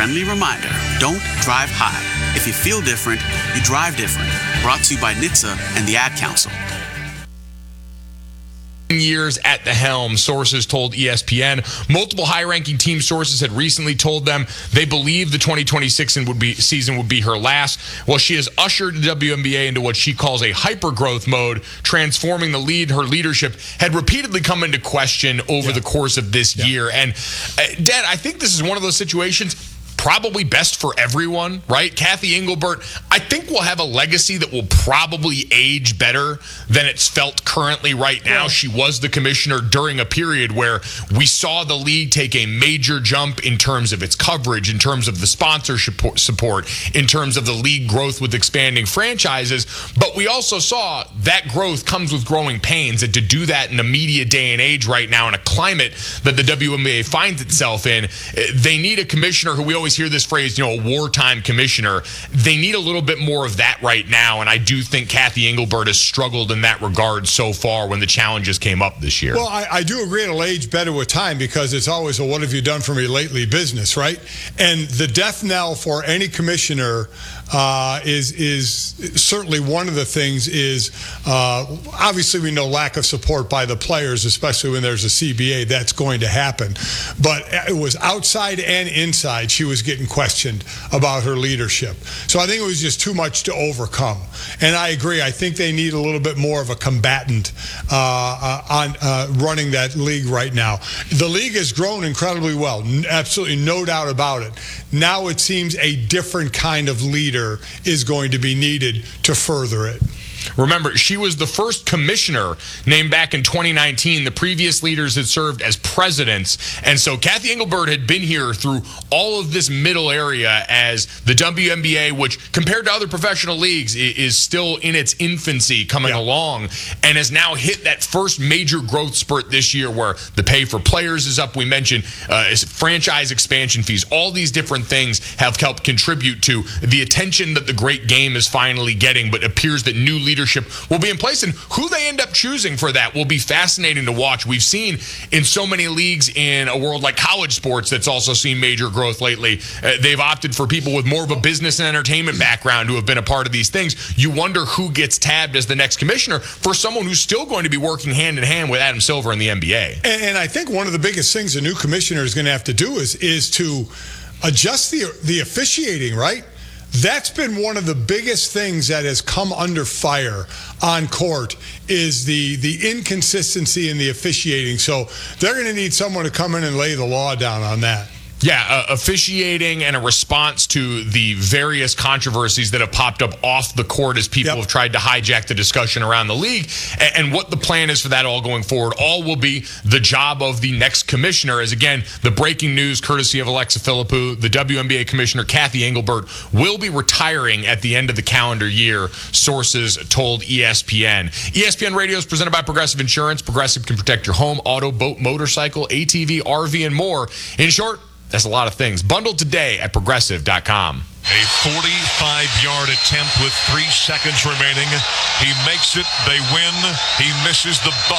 friendly reminder, don't drive high. If you feel different, you drive different. Brought to you by NHTSA and the Ad Council. Years at the helm, sources told ESPN. Multiple high-ranking team sources had recently told them they believe the 2026 season would be her last. Well, she has ushered the WNBA into what she calls a hyper-growth mode, transforming the lead. Her leadership had repeatedly come into question over the course of this year. And, Dad, I think this is one of those situations probably best for everyone, right? Kathy Engelbert, I think, will have a legacy that will probably age better than it's felt currently right now. Yeah. She was the commissioner during a period where we saw the league take a major jump in terms of its coverage, in terms of the sponsorship support, in terms of the league growth with expanding franchises. But we also saw that growth comes with growing pains, and to do that in a media day and age right now, in a climate that the WNBA finds itself in, they need a commissioner who, we always hear this phrase, a wartime commissioner. They need a little bit more of that right now, and I do think Kathy Engelbert has struggled in that regard so far when the challenges came up this year. Well, I do agree it'll age better with time, because it's always a what have you done for me lately business, right? And the death knell for any commissioner is certainly one of the things is obviously we know lack of support by the players, especially when there's a CBA. That's going to happen. But it was outside and inside. She was getting questioned about her leadership. So I think it was just too much to overcome. And I agree. I think they need a little bit more of a combatant on running that league right now. The league has grown incredibly well. Absolutely no doubt about it. Now it seems a different kind of leader is going to be needed to further it. Remember, she was the first commissioner named back in 2019. The previous leaders had served as presidents. And so Kathy Engelbert had been here through all of this middle area as the WNBA, which compared to other professional leagues is still in its infancy coming along, and has now hit that first major growth spurt this year where the pay for players is up. We mentioned franchise expansion fees. All these different things have helped contribute to the attention that the great game is finally getting, but appears that new leadership will be in place, and who they end up choosing for that will be fascinating to watch. We've seen in so many leagues in a world like college sports that's also seen major growth lately. They've opted for people with more of a business and entertainment background who have been a part of these things. You wonder who gets tabbed as the next commissioner for someone who's still going to be working hand in hand with Adam Silver in the NBA. And I think one of the biggest things a new commissioner is going to have to do is to adjust the officiating, right? That's been one of the biggest things that has come under fire on court is the inconsistency in the officiating. So they're going to need someone to come in and lay the law down on that. Yeah, officiating and a response to the various controversies that have popped up off the court as people have tried to hijack the discussion around the league, and what the plan is for that all going forward. All will be the job of the next commissioner, as again, the breaking news courtesy of Alexa Philippou, the WNBA commissioner Kathy Engelbert will be retiring at the end of the calendar year, sources told ESPN. ESPN Radio is presented by Progressive Insurance. Progressive can protect your home, auto, boat, motorcycle, ATV, RV, and more. In short, that's a lot of things. Bundled today at Progressive.com. A 45-yard attempt with 3 seconds remaining. He makes it. They win. He misses the bucket.